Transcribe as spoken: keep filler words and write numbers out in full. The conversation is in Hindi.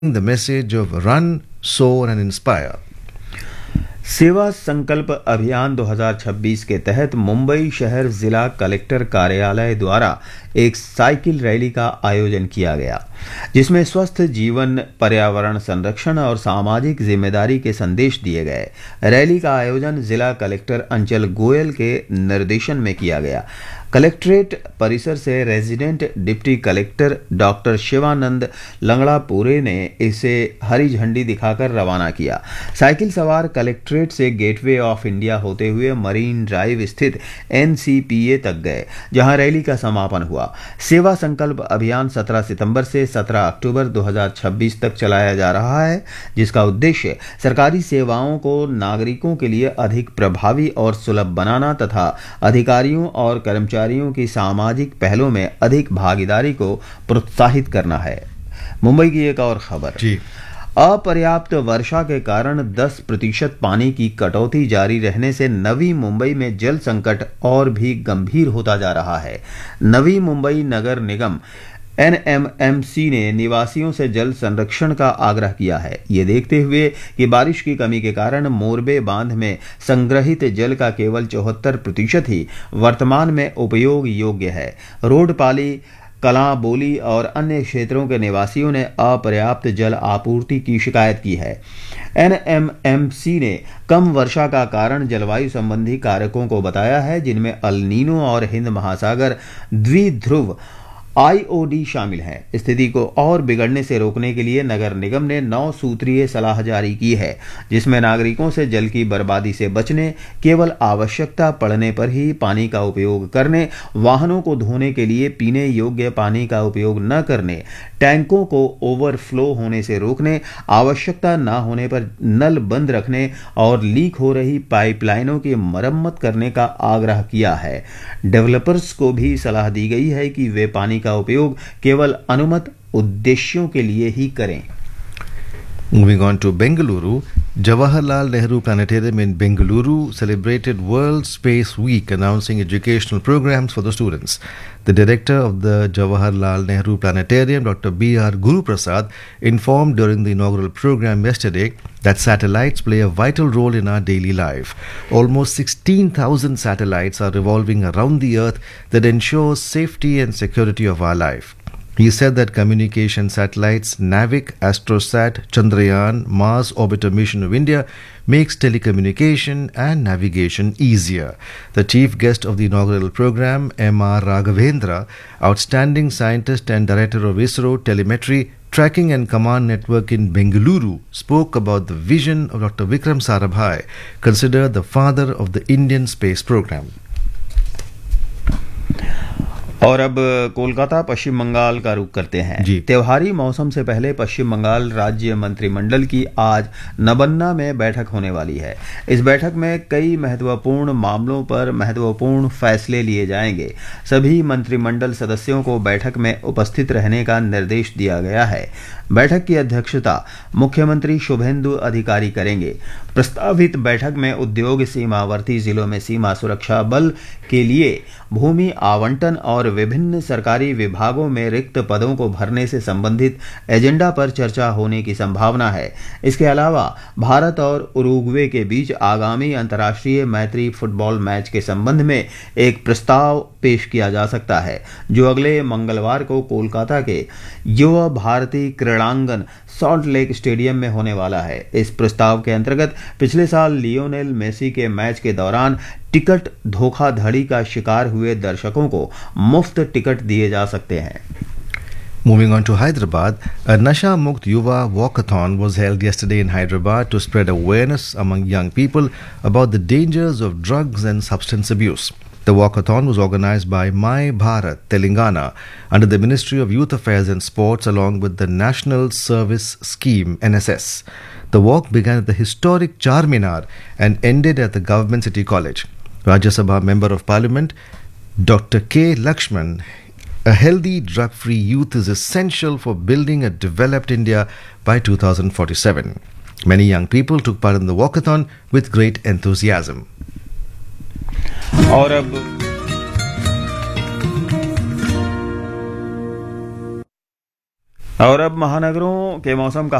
the message of run, soar and inspire. सेवा संकल्प अभियान दो हज़ार छब्बीस के तहत मुंबई शहर जिला कलेक्टर कार्यालय द्वारा एक साइकिल रैली का आयोजन किया गया, जिसमें स्वस्थ जीवन, पर्यावरण संरक्षण और सामाजिक जिम्मेदारी के संदेश दिए गए। रैली का आयोजन जिला कलेक्टर अंचल गोयल के निर्देशन में किया गया। कलेक्ट्रेट परिसर से resident deputy collector doctor Shivanand लंगड़ापुरे ने इसे हरी झंडी दिखाकर रवाना किया। साइकिल सवार कलेक्ट्रेट से गेटवे ऑफ इंडिया होते हुए मरीन ड्राइव स्थित एन सी पी ए तक गए, जहां रैली का समापन हुआ। सेवा संकल्प अभियान सत्रह सितंबर से सत्रह अक्टूबर दो हज़ार छब्बीस तक चलाया जा रहा है, जिसका उद्देश्य सरकारी सेवाओं को नागरिकों के लिए अधिक प्रभावी और सुलभ बनाना तथा अधिकारियों और कर्मचारियों की सामाजिक पहलों में अधिक भागीदारी को प्रोत्साहित करना है। मुंबई की एक और खबर, अपर्याप्त वर्षा के कारण दस प्रतिशत पानी की कटौती जारी रहने से नवी मुंबई में जल संकट और भी गंभीर होता जा रहा है। नवी मुंबई नगर निगम एन एम एम सी ने निवासियों से जल संरक्षण का आग्रह किया है, ये देखते हुए कि बारिश की कमी के कारण मोरबे बांध में संग्रहित जल का केवल चौहत्तर प्रतिशत ही वर्तमान में उपयोग योग्य है। रोडपाली, कलां बोली और अन्य क्षेत्रों के निवासियों ने अपर्याप्त जल आपूर्ति की शिकायत की है। एन एम एम सी ने कम वर्षा का कारण जलवायु संबंधी कारकों को बताया है, जिनमें अल नीनो और हिंद महासागर द्विध्रुव आई ओ डी शामिल है। स्थिति को और बिगड़ने से रोकने के लिए नगर निगम ने नौ सूत्रीय सलाह जारी की है, जिसमें नागरिकों से जल की बर्बादी से बचने, केवल आवश्यकता पड़ने पर ही पानी का उपयोग करने, वाहनों को धोने के लिए पीने योग्य पानी का उपयोग न करने, टैंकों को ओवरफ्लो होने से रोकने, आवश्यकता न होने पर नल बंद रखने और लीक हो रही पाइपलाइनों की मरम्मत करने का आग्रह किया है। डेवलपर्स को भी सलाह दी गई है कि वे पानी का उपयोग केवल अनुमत उद्देश्यों के लिए ही करें। Moving on to Bengaluru, Jawaharlal Nehru Planetarium in Bengaluru celebrated World Space Week, announcing educational programs for the students. The director of the Jawaharlal Nehru Planetarium, Doctor B R Guruprasad, informed during the inaugural program yesterday that satellites play a vital role in our daily life. Almost sixteen thousand satellites are revolving around the Earth that ensures safety and security of our life. He said that communication satellites NAVIC, AstroSat, Chandrayaan, Mars Orbiter Mission of India makes telecommunication and navigation easier. The chief guest of the inaugural program, M R Raghavendra, outstanding scientist and director of ISRO Telemetry, Tracking and Command Network in Bengaluru, spoke about the vision of Doctor Vikram Sarabhai, considered the father of the Indian space program. और अब कोलकाता पश्चिम बंगाल का रुख करते हैं। त्योहारी मौसम से पहले पश्चिम बंगाल राज्य मंत्रिमंडल की आज नबन्ना में बैठक होने वाली है। इस बैठक में कई महत्वपूर्ण मामलों पर महत्वपूर्ण फैसले लिए जाएंगे। सभी मंत्रिमंडल सदस्यों को बैठक में उपस्थित रहने का निर्देश दिया गया है। बैठक की अध्यक्षता मुख्यमंत्री शुभेंदु अधिकारी करेंगे। प्रस्तावित बैठक में उद्योग सीमावर्ती जिलों में सीमा सुरक्षा बल के लिए भूमि आवंटन और विभिन्न सरकारी विभागों में रिक्त पदों को भरने से संबंधित एजेंडा पर चर्चा होने की संभावना है। इसके अलावा भारत और उरुग्वे के बीच आगामी अंतर्राष्ट्रीय मैत्री फुटबॉल मैच के संबंध में एक प्रस्ताव पेश किया जा सकता है, जो अगले मंगलवार को कोलकाता के युवा भारती क्रीड़ांगन सॉल्ट लेक स्टेडियम में होने वाला है। इस प्रस्ताव के अंतर्गत पिछले साल लियोनेल मेसी के मैच के दौरान टिकट धोखाधड़ी का शिकार हुए दर्शकों को मुफ्त टिकट दिए जा सकते हैं। Moving on to Hyderabad, a Nasha Mukt Yuva Walkathon was held yesterday in Hyderabad to spread awareness among young people about the dangers of drugs and substance abuse. The walkathon was organized by My Bharat, Telangana, under the Ministry of Youth Affairs and Sports along with the National Service Scheme N S S. The walk began at the historic Charminar and ended at the Government City College. Rajya Sabha Member of Parliament Doctor K. Lakshman, a healthy drug-free youth is essential for building a developed India by two thousand forty-seven. Many young people took part in the walkathon with great enthusiasm. और अब और अब महानगरों के मौसम का